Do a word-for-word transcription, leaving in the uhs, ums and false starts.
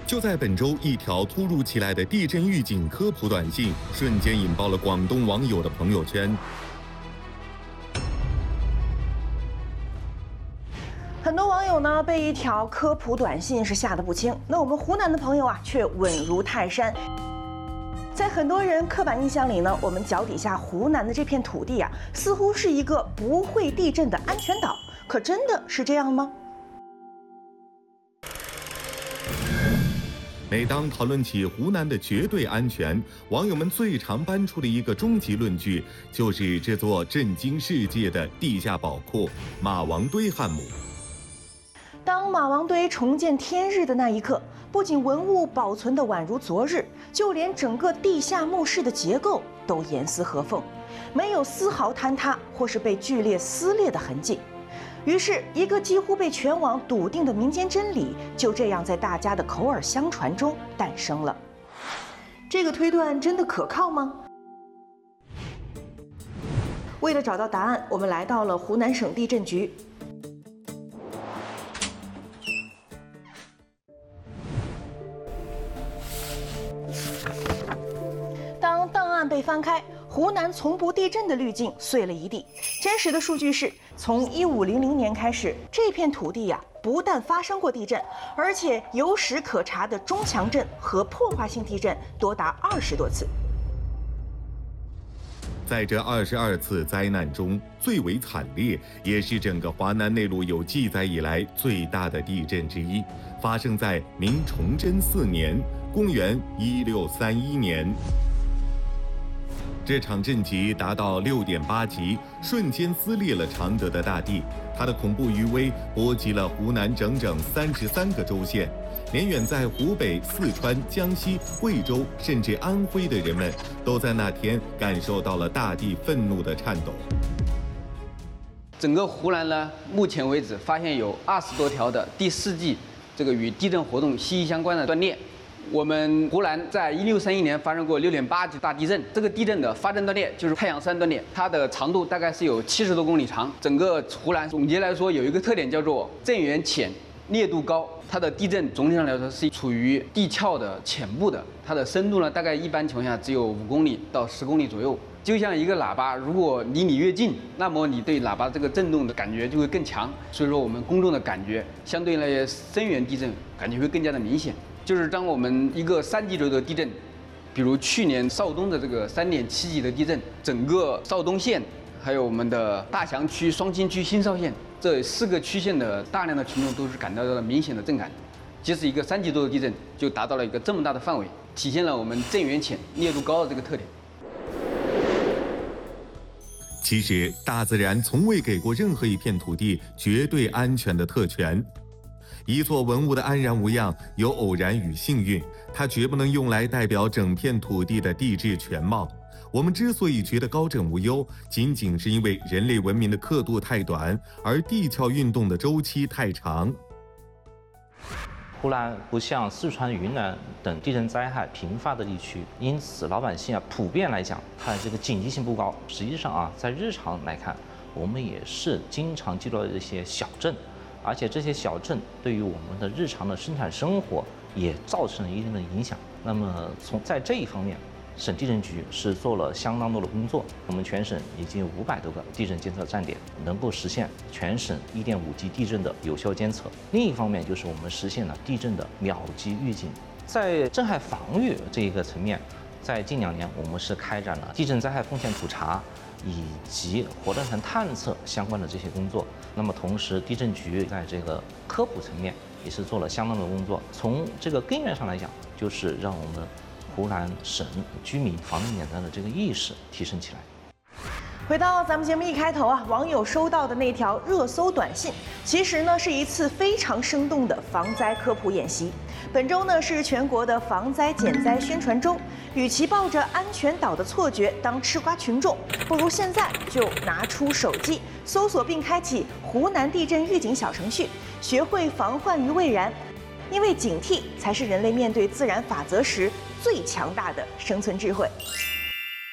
就在本周，一条突如其来的地震预警科普短信，瞬间引爆了广东网友的朋友圈。 很多网友呢被一条科普短信是吓得不轻，那我们湖南的朋友啊却稳如泰山。在很多人刻板印象里呢，我们脚底下湖南的这片土地啊，似乎是一个不会地震的安全岛，可真的是这样吗？ 每当讨论起湖南的绝对安全，网友们最常搬出的一个终极论据，就是这座震惊世界的地下宝库——马王堆汉墓。 当马王堆重见天日的那一刻，不仅文物保存得宛如昨日，就连整个地下墓室的结构都严丝合缝，没有丝毫坍塌或是被剧烈撕裂的痕迹。于是，一个几乎被全网笃定的民间真理，就这样在大家的口耳相传中诞生了。这个推断真的可靠吗？为了找到答案，我们来到了湖南省地震局。当档案被翻开，湖南从不地震的滤镜碎了一地。真实的数据是，从一五零零年开始，这片土地呀、啊，不但发生过地震，而且有史可查的中强震和破坏性地震多达二十多次。 在这二十二次灾难中，最为惨烈，也是整个华南内陆有记载以来最大的地震之一，发生在明崇祯四年，公元一六三一年。这场震级达到六点八级，瞬间撕裂了常德的大地。它的恐怖余威波及了湖南整整三十三个州县，连远在湖北、四川、江西、贵州甚至安徽的人们，都在那天感受到了大地愤怒的颤抖。 整个湖南呢，目前为止发现有二十多条的第四纪这个与地震活动息息相关的断裂。我们湖南在一六三一年发生过六点八级大地震，这个地震的发震断裂就是太阳山断裂，它的长度大概是有七十多公里长。整个湖南总结来说有一个特点叫做震源浅、烈度高，它的地震总体上来说是处于地壳的浅部的，它的深度呢大概一般情况下只有五公里到十公里左右。就像一个喇叭，如果离你越近，那么你对喇叭这个震动的感觉就会更强。所以说我们公众的感觉相对那些深源地震感觉会更加的明显。就是当我们一个三级左右的地震，比如去年邵东的这个三点七级的地震，整个邵东县，还有我们的大祥区、双清区、新邵县这四个区县的大量的群众都是感到了明显的震感。即使一个三级多的地震，就达到了一个这么大的范围，体现了我们震源浅、烈度高的这个特点。 其实，大自然从未给过任何一片土地绝对安全的特权。一座文物的安然无恙有偶然与幸运，它绝不能用来代表整片土地的地质全貌。我们之所以觉得高枕无忧，仅仅是因为人类文明的刻度太短，而地壳运动的周期太长。 湖南不像四川、云南等地震灾害频发的地区，因此老百姓啊，普遍来讲，它的这个警惕性不高。实际上啊，在日常来看，我们也是经常记录的这些小震。而且这些小震对于我们的日常的生产生活也造成了一定的影响。那么从在这一方面，省地震局是做了相当多的工作。我们全省已经有五百多个地震监测站点，能够实现全省一点五级地震的有效监测。另一方面就是我们实现了地震的秒级预警。在震害防御这一个层面，在近两年我们是开展了地震灾害风险普查以及活断层探测相关的这些工作。那么同时，地震局在这个科普层面也是做了相当的工作。从这个根源上来讲，就是让我们湖南省居民防震减灾的这个意识提升起来。 回到咱们节目一开头啊，网友收到的那条热搜短信，其实呢是一次非常生动的防灾科普演习。本周呢是全国的防灾减灾宣传周，与其抱着安全岛的错觉当吃瓜群众，不如现在就拿出手机搜索并开启湖南地震预警小程序，学会防患于未然。因为警惕才是人类面对自然法则时最强大的生存智慧。